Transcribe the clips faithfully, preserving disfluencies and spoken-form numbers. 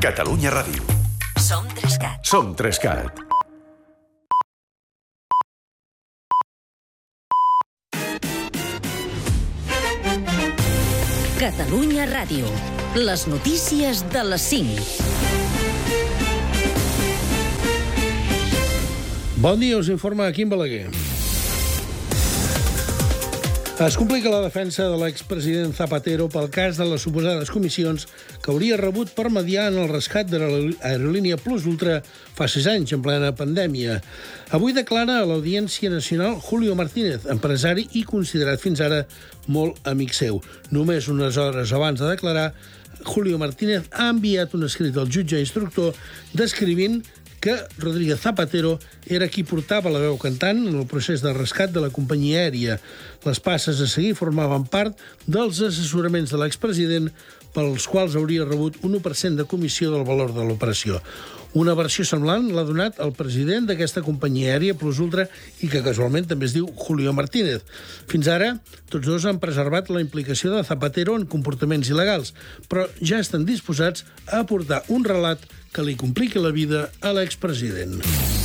Catalunya Ràdio. Som Trescat. Som Trescat. Catalunya Ràdio. Les notícies de les cinc. Bon dia, us informa Quim Balaguer. Es complica la defensa de l'expresident Zapatero pel cas de les suposades comissions que hauria rebut per mediar en el rescat de l'aerolínia Plus Ultra fa sis anys, en plena pandèmia. Avui declara a l'Audiència Nacional Julio Martínez, empresari i considerat fins ara molt amic seu. Només unes hores abans de declarar, Julio Martínez ha enviat un escrit al jutge instructor descrivint que Rodríguez Zapatero era qui portava la veu cantant en el procés de rescat de la companyia aèria. Les passes a seguir formaven part dels assessoraments de l'expresident pels quals hauria rebut un u per cent de comissió del valor de l'operació. Una versió semblant l'ha donat el president d'aquesta companyia aèria Plus Ultra i que casualment també es diu Julio Martínez. Fins ara, tots dos han preservat la implicació de Zapatero en comportaments il·legals, però ja estan disposats a aportar un relat que li compliqui la vida a l'expresident.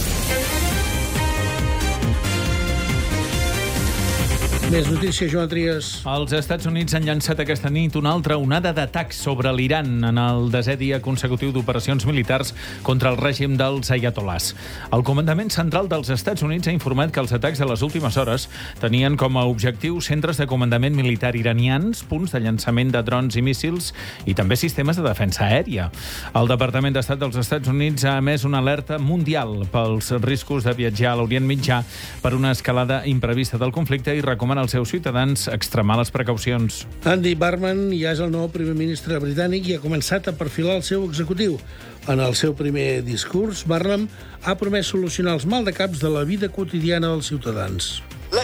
Més notícies, Joan Trias. Els Estats Units han llançat aquesta nit una altra onada d'atacs sobre l'Iran en el desè dia consecutiu d'operacions militars contra el règim dels ayatolás. El Comandament Central dels Estats Units ha informat que els atacs de les últimes hores tenien com a objectiu centres de comandament militar iranians, punts de llançament de drons i míssils i també sistemes de defensa aèria. El Departament d'Estat dels Estats Units ha emès una alerta mundial pels riscos de viatjar a l'Orient Mitjà per una escalada imprevista del conflicte i recomana als seus ciutadans extremar les precaucions. Andy Barman ja és el nou primer ministre britànic i ha començat a perfilar el seu executiu. En el seu primer discurs, Barnum ha promès solucionar els maldecaps de la vida quotidiana dels ciutadans.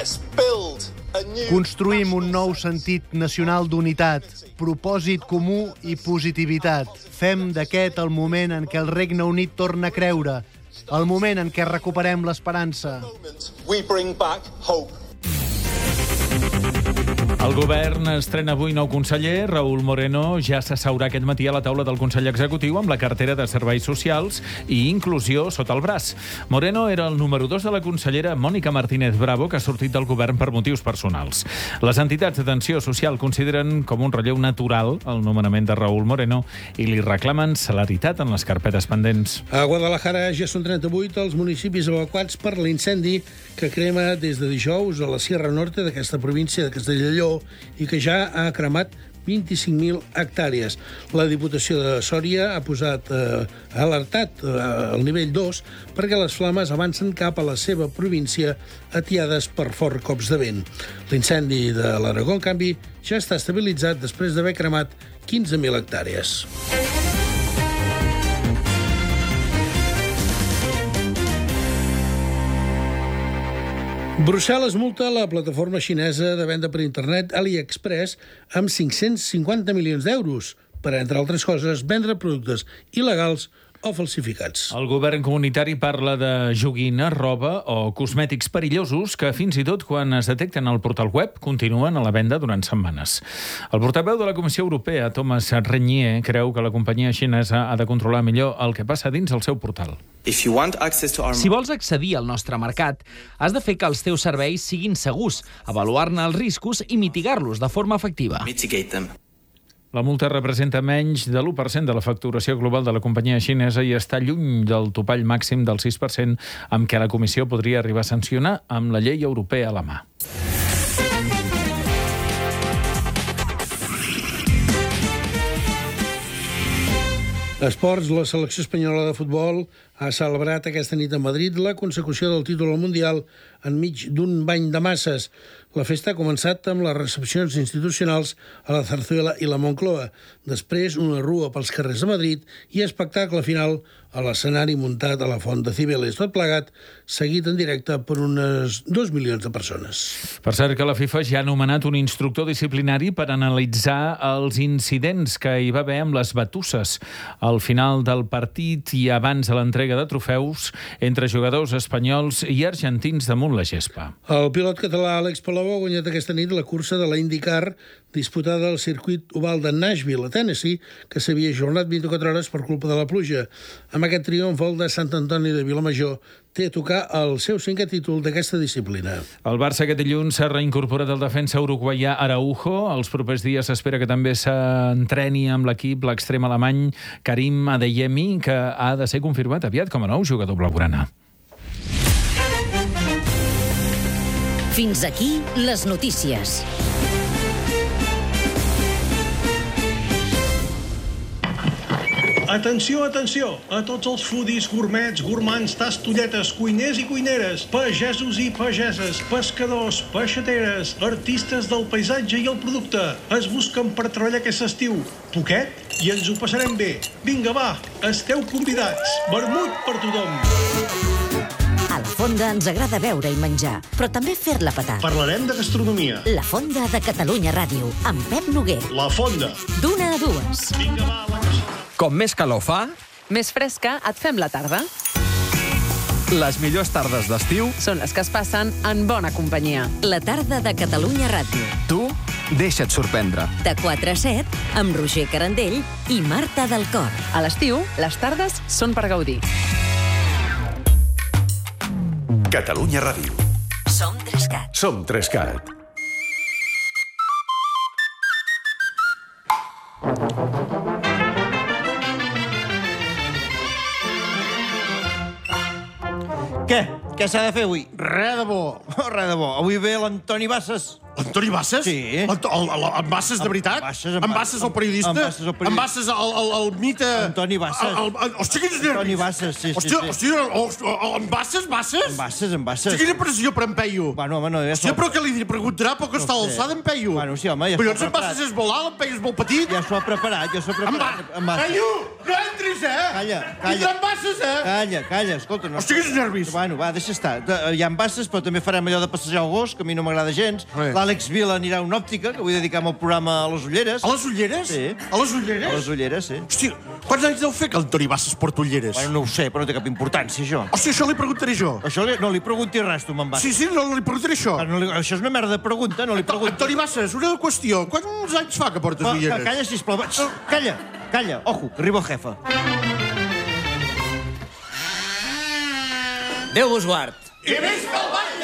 Construïm un nou sentit nacional d'unitat, propòsit comú i positivitat. Fem d'aquest el moment en què el Regne Unit torna a creure, el moment en què recuperem l'esperança. El govern estrena avui nou conseller. Raúl Moreno ja s'asseurà aquest matí a la taula del Consell Executiu amb la cartera de Serveis Socials i Inclusió sota el braç. Moreno era el número dos de la consellera Mònica Martínez Bravo, que ha sortit del govern per motius personals. Les entitats d'atenció social consideren com un relleu natural el nomenament de Raúl Moreno i li reclamen celeritat en les carpetes pendents. A Guadalajara ja són trenta-vuit els municipis evacuats per l'incendi que crema des de dijous a la Sierra Norte d'aquesta província de Castella i Lleó i que ja ha cremat vint-i-cinc mil hectàrees. La Diputació de Sòria ha posat, eh, ha alertat eh, al nivell dos perquè les flames avancen cap a la seva província atiades per forts cops de vent. L'incendi de l'Aragó, en canvi, ja està estabilitzat després d'haver cremat quinze mil hectàrees. Brussel·les multa la plataforma xinesa de venda per internet AliExpress amb cinc-cents cinquanta milions d'euros per, entre altres coses, vendre productes il·legals o falsificats. El govern comunitari parla de joguines, roba o cosmètics perillosos que fins i tot quan es detecten al portal web continuen a la venda durant setmanes. El portaveu de la Comissió Europea, Thomas Renier, creu que la companyia xinesa ha de controlar millor el que passa dins el seu portal. Si vols accedir al nostre mercat, has de fer que els teus serveis siguin segurs, avaluar-ne els riscos i mitigar-los de forma efectiva. La multa representa menys de l'u per cent de la facturació global de la companyia xinesa i està lluny del topall màxim del sis per cent amb què la Comissió podria arribar a sancionar amb la llei europea a la mà. Esports, la selecció espanyola de futbol ha celebrat aquesta nit a Madrid la consecució del títol al Mundial enmig d'un bany de masses. La festa ha començat amb les recepcions institucionals a la Zarzuela i la Moncloa. Després, una rua pels carrers de Madrid i espectacle final a l'escenari muntat a la Font de Cibeles. Tot plegat, seguit en directe per unes dos milions de persones. Per cert que la FIFA ja ha nomenat un instructor disciplinari per analitzar els incidents que hi va haver amb les batusses al final del partit i abans de l'entrega de trofeus entre jugadors espanyols i argentins damunt la gespa. El pilot català Àlex Palou ha guanyat aquesta nit la cursa de la IndyCar disputada al circuit oval de Nashville, a Tennessee, que s'havia ajornat vint-i-quatre hores per culpa de la pluja. Amb aquest triomf, el de Sant Antoni de Vilamajor té a tocar el seu cinquè títol d'aquesta disciplina. El Barça aquest dilluns s'ha reincorporat el defensa uruguaià Araujo. Els propers dies s'espera que també s'entreni amb l'equip l'extrem alemany Karim Adeyemi, que ha de ser confirmat aviat com a nou jugador blaugrana. Fins aquí les notícies. Atenció, atenció, a tots els foodies, gourmets, gourmands, tastolletes, cuiners i cuineres, pagesos i pageses, pescadors, peixateres, artistes del paisatge i el producte. Es busquen per treballar aquest estiu. Poquet i ens ho passarem bé. Vinga, va, esteu convidats. Vermut per tothom. A la Fonda ens agrada beure i menjar, però també fer-la petar. Parlarem de gastronomia. La Fonda de Catalunya Ràdio, amb Pep Noguer. La Fonda. D'una a dues. Vinga, va, la cassola. Com més calor fa, més fresca et fem la tarda. les millors tardes d'estiu Són les que es passen en bona companyia. La tarda de Catalunya Ràdio. tu deixa't sorprendre. De quatre a set, amb Roger Carandell i Marta del Cor. A l'estiu, les tardes són per gaudir. Catalunya Ràdio. Som Trescat. Som Trescat. Què? Què s'ha de fer avui? Res de bo. Res de bo. Avui ve l'Antoni Bassas. Antoni Bassas? Sí. El, el, el, en Bassas, de veritat? En Bassas, en en Bassas, el periodista? En Bassas, el periodista. En Bassas, el, el, el mite... Antoni Bassas. El, el, el, hòstia, quins nervis. Antoni Bassas, sí, sí, hòstia, sí. Hòstia, hòstia, en Bassas, Bassas? En Bassas, en Bassas. Hòstia, quina pressió per en Peyu. Bueno, home, no, ja Hòstia, però que li preguntarà poc està a sé. l'alçada en Peyu. Bueno, sí, home, ja Però s'ho ha en Bassas preparat. és molt alt, en Peyu és molt petit. Ja s'ho ha preparat, ja s'ho ha En Ba... preparat. En Bassas. Peyu, no entris, eh? Calla, Entra calla. en Bassas, eh? Calla, calla, escolta. No... Hòstia, quins nervis. Bueno, va, deixa estar. De- Hi ha en Bassas, però també farem allò de passejar el gos, que a mi no m'agrada gens. Res. L'Àlex Vila anirà a una òptica, que vull dedicar el programa a les ulleres. A les ulleres? Sí. A les ulleres? A les ulleres, sí. Hòstia, quants anys deu fer que l'Antoni Bassas porta ulleres? Bueno, no ho sé, però no té cap importància, això. Hòstia, això li preguntaré jo. Això li, no li pregunti res, tu, me'n vas. Sí, sí, no li preguntaré això. No li, això és una merda de pregunta, no li pregunti. Antoni Bassas, una qüestió. Quants anys fa que portes Va, ulleres? Calla, sisplau. Va, xx, Calla, calla. Ojo, que arriba el jefe. Déu vos guard. I visca el ball!